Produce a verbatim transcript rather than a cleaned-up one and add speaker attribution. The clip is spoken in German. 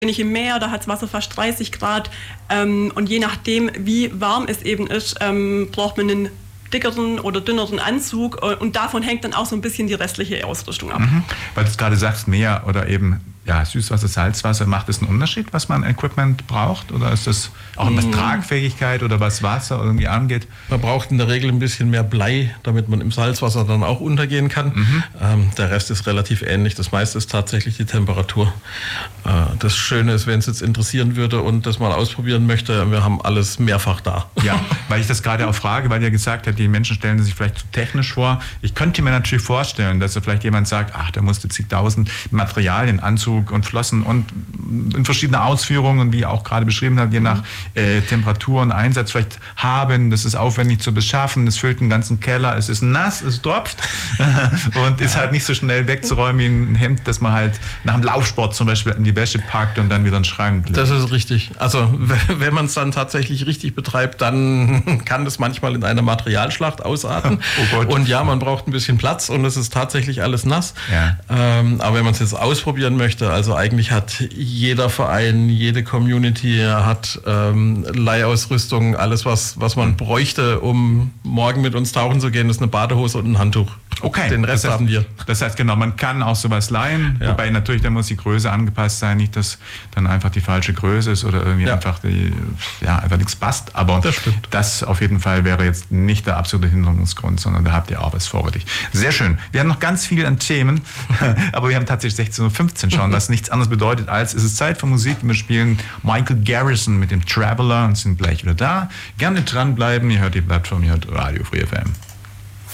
Speaker 1: Bin ich im Meer, da hat das Wasser fast dreißig Grad ähm, und je nachdem, wie warm es eben ist, ähm, braucht man einen dickeren oder dünneren Anzug und davon hängt dann auch so ein bisschen die restliche Ausrüstung ab.
Speaker 2: Mhm. Weil du gerade sagst, Meer oder eben ja, Süßwasser, Salzwasser, macht das einen Unterschied, was man an Equipment braucht? Oder ist das auch was mhm. Tragfähigkeit oder was Wasser irgendwie angeht?
Speaker 3: Man braucht in der Regel ein bisschen mehr Blei, damit man im Salzwasser dann auch untergehen kann. Mhm. Ähm, der Rest ist relativ ähnlich. Das meiste ist tatsächlich die Temperatur. Äh, das Schöne ist, wenn es jetzt interessieren würde und das mal ausprobieren möchte, wir haben alles mehrfach da.
Speaker 2: Ja, weil ich das gerade auch frage, weil ihr gesagt habt, die Menschen stellen sich vielleicht zu technisch vor. Ich könnte mir natürlich vorstellen, dass da vielleicht jemand sagt, ach, da musste zigtausend Materialien, Anzug und Flossen und in verschiedene Ausführungen, wie ihr auch gerade beschrieben habt, je nach äh, Temperatur und Einsatz vielleicht haben. Das ist aufwendig zu beschaffen, es füllt den ganzen Keller, es ist nass, es tropft und ist halt nicht so schnell wegzuräumen wie ein Hemd, das man halt nach dem Laufsport zum Beispiel in die Wäsche packt und dann wieder in den Schrank legt.
Speaker 3: Das ist richtig. Also wenn man es dann tatsächlich richtig betreibt, dann kann das manchmal in einer Materialschlacht ausarten. Oh Gott. Und ja, man braucht ein bisschen Platz und es ist tatsächlich alles nass. Ja. Ähm, aber wenn man es jetzt ausprobieren möchte, also eigentlich hat jeder Verein, jede Community hat ähm, Leihausrüstung, alles was, was man bräuchte, um morgen mit uns tauchen zu gehen, ist eine Badehose und ein Handtuch.
Speaker 2: Okay.
Speaker 3: Den Rest
Speaker 2: das heißt,
Speaker 3: haben wir.
Speaker 2: Das heißt, genau, man kann auch sowas leihen, ja. Wobei natürlich, da muss die Größe angepasst sein, nicht, dass dann einfach die falsche Größe ist oder irgendwie ja. einfach die, ja, einfach nichts passt. Aber
Speaker 3: das stimmt.
Speaker 2: Das auf jeden Fall wäre jetzt nicht der absolute Hinderungsgrund, sondern da habt ihr auch was vorrätig. Sehr schön. Wir haben noch ganz viel an Themen, aber wir haben tatsächlich sechzehn Uhr fünfzehn schon, was nichts anderes bedeutet als, es ist Zeit für Musik. Wir spielen Michael Garrison mit dem Traveler und sind gleich wieder da. Gerne dranbleiben. Ihr hört die Plattform, ihr hört Radio Free F M.